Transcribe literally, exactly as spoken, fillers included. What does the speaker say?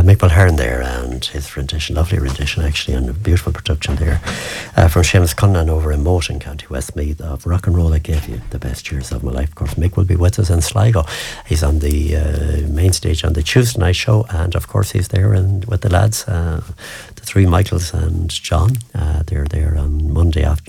Mick Mulhern there, and his rendition, lovely rendition actually, and a beautiful production there uh, from Seamus Cunnan over in Moaton, County Westmeath, of Rock and Roll I Gave You, the best years of my life. Of course, Mick will be with us in Sligo. He's on the uh, main stage on the Tuesday night show, and of course he's there and with the lads, uh, the three Michaels and John. Uh, they're there on Monday afternoon.